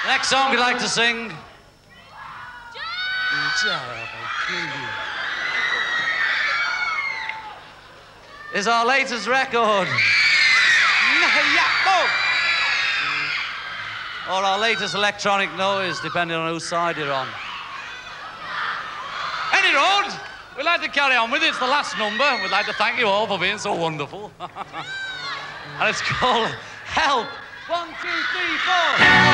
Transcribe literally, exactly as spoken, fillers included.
Next song we'd like to sing. Is our latest record. Or our latest electronic noise, depending on whose side you're on. Any road, we'd like to carry on with it. It's the last number. We'd like to thank you all for being so wonderful. And it's called Help. One, two, three, four. Help!